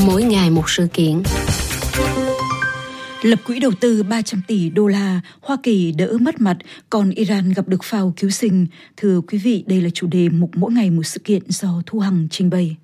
mỗi ngày một sự kiện. Lập quỹ đầu tư 300 tỷ đô la, Hoa Kỳ đỡ mất mặt, còn Iran gặp được phao cứu sinh. Thưa quý vị, đây là chủ đề mục mỗi ngày một sự kiện do Thu Hằng trình bày.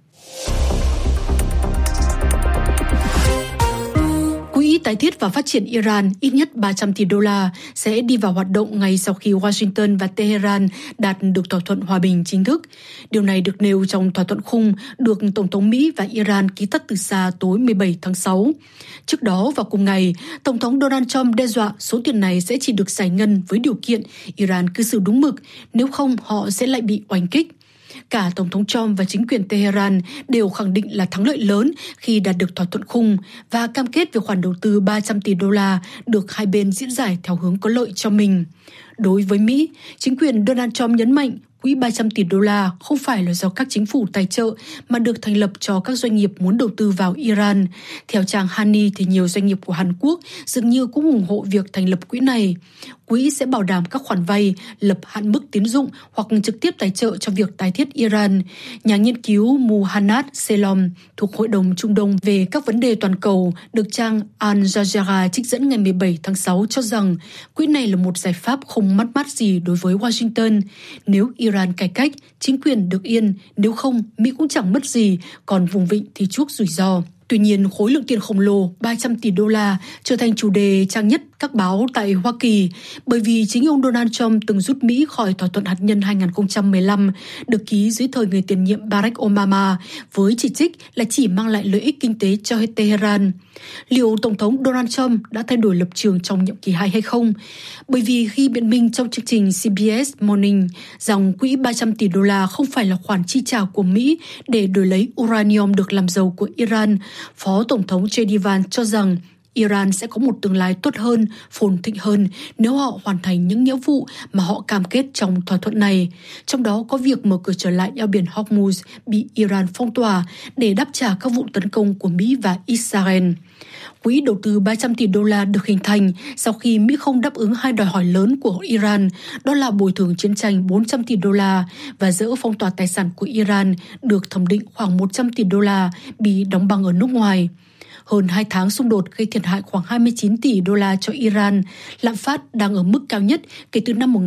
Quỹ tái thiết và phát triển Iran ít nhất 300 tỷ đô la sẽ đi vào hoạt động ngay sau khi Washington và Tehran đạt được thỏa thuận hòa bình chính thức. Điều này được nêu trong thỏa thuận khung được Tổng thống Mỹ và Iran ký tắt từ xa tối 17 tháng 6. Trước đó vào cùng ngày, Tổng thống Donald Trump đe dọa số tiền này sẽ chỉ được giải ngân với điều kiện Iran cư xử đúng mực, nếu không họ sẽ lại bị oanh kích. Cả Tổng thống Trump và chính quyền Tehran đều khẳng định là thắng lợi lớn khi đạt được thỏa thuận khung và cam kết về khoản đầu tư 300 tỷ đô la được hai bên diễn giải theo hướng có lợi cho mình. Đối với Mỹ, chính quyền Donald Trump nhấn mạnh quỹ 300 tỷ đô la không phải là do các chính phủ tài trợ mà được thành lập cho các doanh nghiệp muốn đầu tư vào Iran. Theo trang Hany thì nhiều doanh nghiệp của Hàn Quốc dường như cũng ủng hộ việc thành lập quỹ này. Quỹ sẽ bảo đảm các khoản vay, lập hạn mức tín dụng hoặc trực tiếp tài trợ cho việc tái thiết Iran. Nhà nghiên cứu Muhannad Selom thuộc Hội đồng Trung Đông về các vấn đề toàn cầu được trang Al Jazeera trích dẫn ngày 17 tháng 6 cho rằng quỹ này là một giải pháp không mất mát gì đối với Washington. Nếu Iran cải cách, chính quyền được yên, nếu không, Mỹ cũng chẳng mất gì, còn vùng vịnh thì chuốc rủi ro. Tuy nhiên, khối lượng tiền khổng lồ 300 tỷ đô la trở thành chủ đề trang nhất các báo tại Hoa Kỳ bởi vì chính ông Donald Trump từng rút Mỹ khỏi thỏa thuận hạt nhân 2015 được ký dưới thời người tiền nhiệm Barack Obama với chỉ trích là chỉ mang lại lợi ích kinh tế cho Tehran. Liệu Tổng thống Donald Trump đã thay đổi lập trường trong nhiệm kỳ 2 hay không? Bởi vì khi biện minh trong chương trình CBS Morning rằng quỹ 300 tỷ đô la không phải là khoản chi trả của Mỹ để đổi lấy uranium được làm giàu của Iran, Phó Tổng thống JD Vance cho rằng Iran sẽ có một tương lai tốt hơn, phồn thịnh hơn nếu họ hoàn thành những nghĩa vụ mà họ cam kết trong thỏa thuận này. Trong đó có việc mở cửa trở lại eo biển Hormuz bị Iran phong tỏa để đáp trả các vụ tấn công của Mỹ và Israel. Quỹ đầu tư 300 tỷ đô la được hình thành sau khi Mỹ không đáp ứng hai đòi hỏi lớn của Iran, đó là bồi thường chiến tranh 400 tỷ đô la và dỡ phong tỏa tài sản của Iran được thẩm định khoảng 100 tỷ đô la bị đóng băng ở nước ngoài. Hơn 2 tháng xung đột gây thiệt hại khoảng 29 tỷ đô la cho Iran, lạm phát đang ở mức cao nhất kể từ năm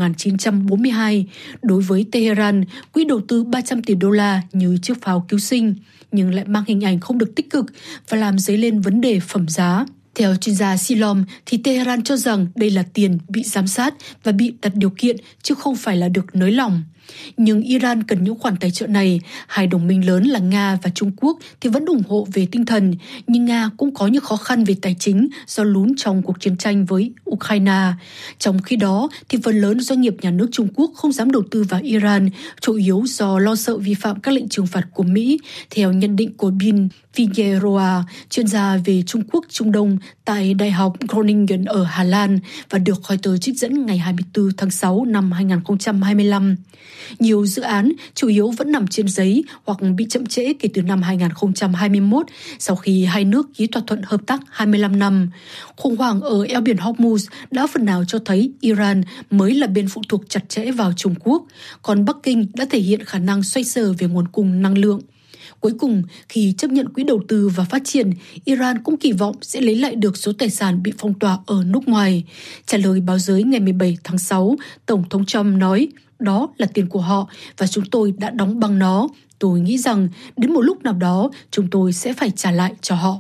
1942. Đối với Tehran, quỹ đầu tư 300 tỷ đô la như chiếc phao cứu sinh, nhưng lại mang hình ảnh không được tích cực và làm dấy lên vấn đề phẩm giá. Theo chuyên gia Silom, thì Tehran cho rằng đây là tiền bị giám sát và bị đặt điều kiện chứ không phải là được nới lỏng. Nhưng Iran cần những khoản tài trợ này. Hai đồng minh lớn là Nga và Trung Quốc thì vẫn ủng hộ về tinh thần, nhưng Nga cũng có những khó khăn về tài chính do lún trong cuộc chiến tranh với Ukraine. Trong khi đó, thì phần lớn doanh nghiệp nhà nước Trung Quốc không dám đầu tư vào Iran, chủ yếu do lo sợ vi phạm các lệnh trừng phạt của Mỹ, theo nhận định của Bin Figueroa, chuyên gia về Trung Quốc Trung Đông tại Đại học Groningen ở Hà Lan và được Reuters trích dẫn ngày 24 tháng 6 năm 2025. Nhiều dự án chủ yếu vẫn nằm trên giấy hoặc bị chậm trễ kể từ năm 2021 sau khi hai nước ký thỏa thuận hợp tác 25 năm. Khủng hoảng ở eo biển Hormuz đã phần nào cho thấy Iran mới là bên phụ thuộc chặt chẽ vào Trung Quốc, còn Bắc Kinh đã thể hiện khả năng xoay sở về nguồn cung năng lượng. Cuối cùng, khi chấp nhận quỹ đầu tư và phát triển, Iran cũng kỳ vọng sẽ lấy lại được số tài sản bị phong tỏa ở nước ngoài. Trả lời báo giới ngày 17 tháng 6, Tổng thống Trump nói, đó là tiền của họ và chúng tôi đã đóng băng nó. Tôi nghĩ rằng đến một lúc nào đó chúng tôi sẽ phải trả lại cho họ.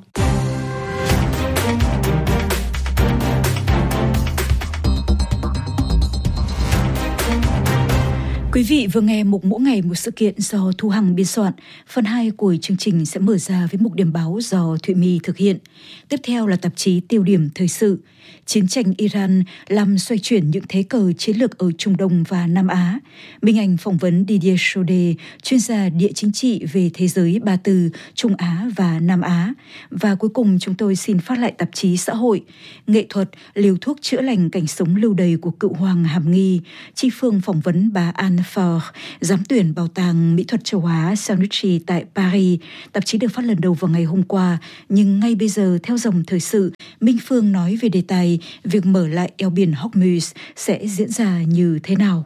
Quý vị vừa nghe mục mỗi ngày một sự kiện do Thu Hằng biên soạn. Phần 2 của chương trình sẽ mở ra với mục điểm báo do Thụy My thực hiện. Tiếp theo là tạp chí Tiêu điểm thời sự. Chiến tranh Iran làm xoay chuyển những thế cờ chiến lược ở Trung Đông và Nam Á. Minh Anh phỏng vấn Didier Chaudet, chuyên gia địa chính trị về thế giới ba tư, Trung Á và Nam Á. Và cuối cùng chúng tôi xin phát lại tạp chí Xã hội. Nghệ thuật, liều thuốc chữa lành cảnh sống lưu đày của cựu hoàng Hàm Nghi. Chi Phương phỏng vấn bà Anne Faure, giám tuyển Bảo tàng Mỹ thuật châu Á Saint-Lucie tại Paris. Tạp chí được phát lần đầu vào ngày hôm qua, nhưng ngay bây giờ theo dòng thời sự, Minh Phương nói về đề tài việc mở lại eo biển Hormuz sẽ diễn ra như thế nào.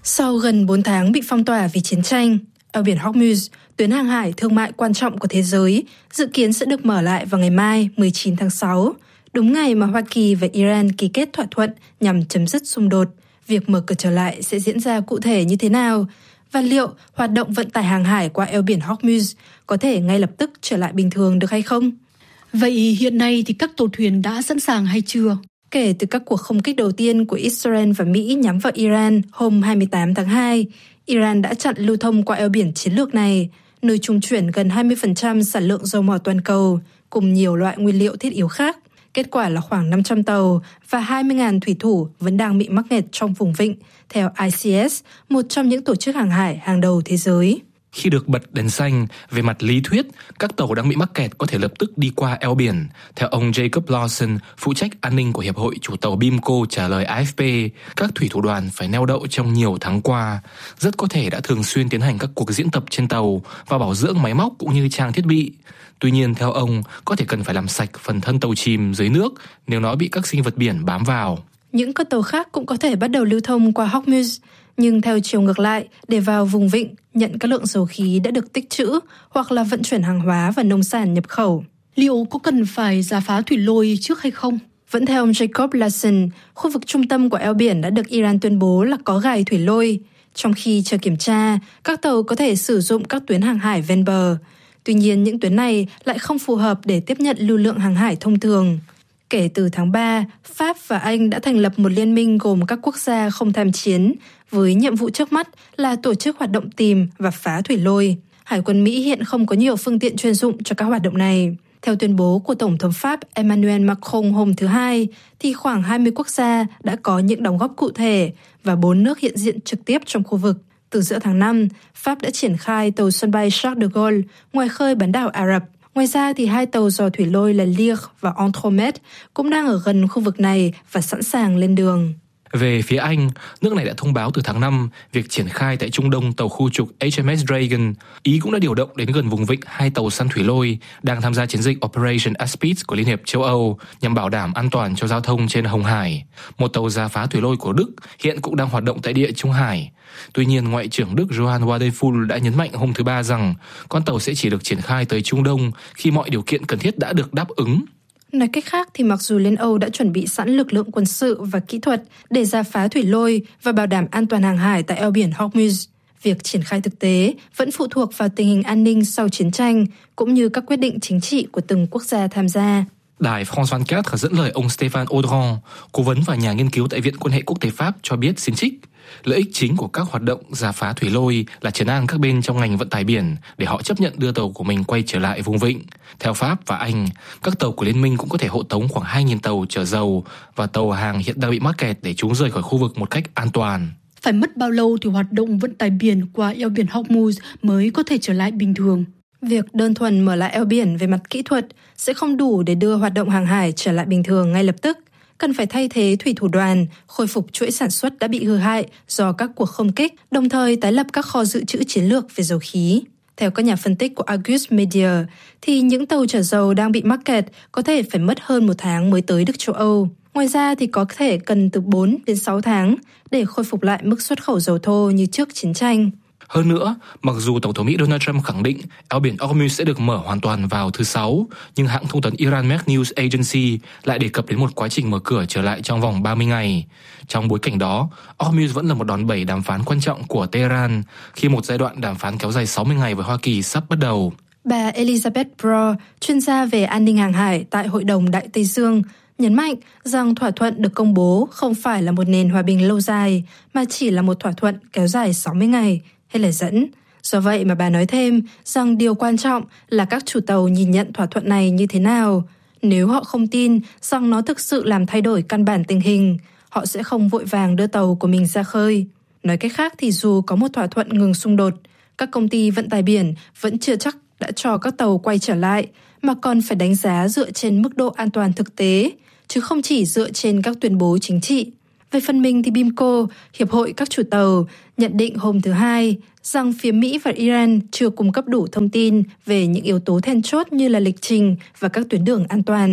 Sau gần 4 tháng bị phong tỏa vì chiến tranh, eo biển Hormuz, tuyến hàng hải thương mại quan trọng của thế giới, dự kiến sẽ được mở lại vào ngày mai 19 tháng 6, đúng ngày mà Hoa Kỳ và Iran ký kết thỏa thuận nhằm chấm dứt xung đột. Việc mở cửa trở lại sẽ diễn ra cụ thể như thế nào? Và liệu hoạt động vận tải hàng hải qua eo biển Hormuz có thể ngay lập tức trở lại bình thường được hay không? Vậy hiện nay thì các tàu thuyền đã sẵn sàng hay chưa? Kể từ các cuộc không kích đầu tiên của Israel và Mỹ nhắm vào Iran hôm 28 tháng 2, Iran đã chặn lưu thông qua eo biển chiến lược này, nơi trung chuyển gần 20% sản lượng dầu mỏ toàn cầu, cùng nhiều loại nguyên liệu thiết yếu khác. Kết quả là khoảng 500 tàu và 20.000 thủy thủ vẫn đang bị mắc kẹt trong vùng vịnh, theo ICS, một trong những tổ chức hàng hải hàng đầu thế giới. Khi được bật đèn xanh, về mặt lý thuyết, các tàu đang bị mắc kẹt có thể lập tức đi qua eo biển. Theo ông Jacob Lawson, phụ trách an ninh của Hiệp hội Chủ tàu BIMCO trả lời AFP, các thủy thủ đoàn phải neo đậu trong nhiều tháng qua. Rất có thể đã thường xuyên tiến hành các cuộc diễn tập trên tàu và bảo dưỡng máy móc cũng như trang thiết bị. Tuy nhiên, theo ông, có thể cần phải làm sạch phần thân tàu chìm dưới nước nếu nó bị các sinh vật biển bám vào. Những con tàu khác cũng có thể bắt đầu lưu thông qua Hormuz, nhưng theo chiều ngược lại, để vào vùng vịnh, nhận các lượng dầu khí đã được tích trữ hoặc là vận chuyển hàng hóa và nông sản nhập khẩu. Liệu có cần phải rà phá thủy lôi trước hay không? Vẫn theo ông Jacob Lawson, khu vực trung tâm của eo biển đã được Iran tuyên bố là có gài thủy lôi. Trong khi chờ kiểm tra, các tàu có thể sử dụng các tuyến hàng hải ven bờ. Tuy nhiên, những tuyến này lại không phù hợp để tiếp nhận lưu lượng hàng hải thông thường. Kể từ tháng 3, Pháp và Anh đã thành lập một liên minh gồm các quốc gia không tham chiến, với nhiệm vụ trước mắt là tổ chức hoạt động tìm và phá thủy lôi. Hải quân Mỹ hiện không có nhiều phương tiện chuyên dụng cho các hoạt động này. Theo tuyên bố của Tổng thống Pháp Emmanuel Macron hôm thứ Hai, thì khoảng 20 quốc gia đã có những đóng góp cụ thể và 4 nước hiện diện trực tiếp trong khu vực. Từ giữa tháng 5, Pháp đã triển khai tàu sân bay Charles de Gaulle ngoài khơi bán đảo Ả Rập. Ngoài ra thì 2 tàu dò thủy lôi là Lyre và Andromède cũng đang ở gần khu vực này và sẵn sàng lên đường. Về phía Anh, nước này đã thông báo từ tháng 5 việc triển khai tại Trung Đông tàu khu trục HMS Dragon. Ý cũng đã điều động đến gần vùng vịnh 2 tàu săn thủy lôi đang tham gia chiến dịch Operation Aspid của Liên hiệp châu Âu nhằm bảo đảm an toàn cho giao thông trên Hồng Hải. Một tàu rà phá thủy lôi của Đức hiện cũng đang hoạt động tại địa Trung Hải. Tuy nhiên, Ngoại trưởng Đức Johann Wadephul đã nhấn mạnh hôm thứ Ba rằng con tàu sẽ chỉ được triển khai tới Trung Đông khi mọi điều kiện cần thiết đã được đáp ứng. Nói cách khác thì mặc dù Liên Âu đã chuẩn bị sẵn lực lượng quân sự và kỹ thuật để rà phá thủy lôi và bảo đảm an toàn hàng hải tại eo biển Hormuz, việc triển khai thực tế vẫn phụ thuộc vào tình hình an ninh sau chiến tranh cũng như các quyết định chính trị của từng quốc gia tham gia. Đài France 24 dẫn lời ông Stéphane Audran, cố vấn và nhà nghiên cứu tại Viện Quân hệ Quốc tế Pháp cho biết xin trích, lợi ích chính của các hoạt động rà phá thủy lôi là trấn an các bên trong ngành vận tải biển để họ chấp nhận đưa tàu của mình quay trở lại vùng vịnh. Theo Pháp và Anh, các tàu của Liên minh cũng có thể hộ tống khoảng 2.000 tàu chở dầu và tàu hàng hiện đang bị mắc kẹt để chúng rời khỏi khu vực một cách an toàn. Phải mất bao lâu thì hoạt động vận tải biển qua eo biển Hormuz mới có thể trở lại bình thường? Việc đơn thuần mở lại eo biển về mặt kỹ thuật sẽ không đủ để đưa hoạt động hàng hải trở lại bình thường ngay lập tức. Cần phải thay thế thủy thủ đoàn, khôi phục chuỗi sản xuất đã bị hư hại do các cuộc không kích, đồng thời tái lập các kho dự trữ chiến lược về dầu khí. Theo các nhà phân tích của Argus Media, thì những tàu chở dầu đang bị mắc kẹt có thể phải mất hơn 1 tháng mới tới được châu Âu. Ngoài ra thì có thể cần từ 4 đến 6 tháng để khôi phục lại mức xuất khẩu dầu thô như trước chiến tranh. Hơn nữa, mặc dù Tổng thống Mỹ Donald Trump khẳng định eo biển Hormuz sẽ được mở hoàn toàn vào thứ Sáu, nhưng hãng thông tấn Iran Med News Agency lại đề cập đến một quá trình mở cửa trở lại trong vòng 30 ngày. Trong bối cảnh đó, Hormuz vẫn là một đòn bẩy đàm phán quan trọng của Tehran khi một giai đoạn đàm phán kéo dài 60 ngày với Hoa Kỳ sắp bắt đầu. Bà Elizabeth Brough, chuyên gia về an ninh hàng hải tại Hội đồng Đại Tây Dương, nhấn mạnh rằng thỏa thuận được công bố không phải là một nền hòa bình lâu dài, mà chỉ là một thỏa thuận kéo dài 60 ngày, hay lời dẫn. Do vậy mà bà nói thêm rằng điều quan trọng là các chủ tàu nhìn nhận thỏa thuận này như thế nào. Nếu họ không tin rằng nó thực sự làm thay đổi căn bản tình hình, họ sẽ không vội vàng đưa tàu của mình ra khơi. Nói cách khác thì dù có một thỏa thuận ngừng xung đột, các công ty vận tải biển vẫn chưa chắc đã cho các tàu quay trở lại, mà còn phải đánh giá dựa trên mức độ an toàn thực tế, chứ không chỉ dựa trên các tuyên bố chính trị. Về phần mình thì BIMCO, Hiệp hội các chủ tàu, nhận định hôm thứ Hai rằng phía Mỹ và Iran chưa cung cấp đủ thông tin về những yếu tố then chốt như là lịch trình và các tuyến đường an toàn.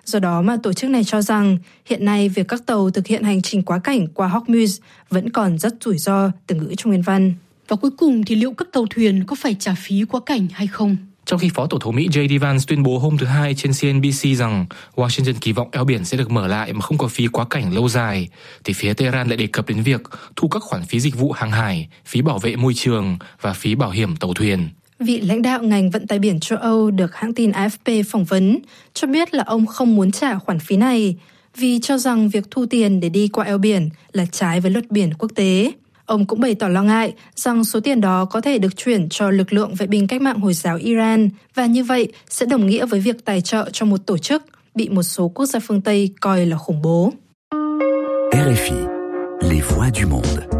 Do đó mà tổ chức này cho rằng hiện nay việc các tàu thực hiện hành trình quá cảnh qua Hormuz vẫn còn rất rủi ro, từ ngữ trong nguyên văn. Và cuối cùng thì liệu các tàu thuyền có phải trả phí quá cảnh hay không? Trong khi Phó Tổng thống Mỹ J.D. Vance tuyên bố hôm thứ Hai trên CNBC rằng Washington kỳ vọng eo biển sẽ được mở lại mà không có phí quá cảnh lâu dài, thì phía Tehran lại đề cập đến việc thu các khoản phí dịch vụ hàng hải, phí bảo vệ môi trường và phí bảo hiểm tàu thuyền. Vị lãnh đạo ngành vận tải biển châu Âu được hãng tin AFP phỏng vấn cho biết là ông không muốn trả khoản phí này vì cho rằng việc thu tiền để đi qua eo biển là trái với luật biển quốc tế. Ông cũng bày tỏ lo ngại rằng số tiền đó có thể được chuyển cho lực lượng vệ binh cách mạng Hồi giáo Iran và như vậy sẽ đồng nghĩa với việc tài trợ cho một tổ chức bị một số quốc gia phương Tây coi là khủng bố. RFI, les voix du monde.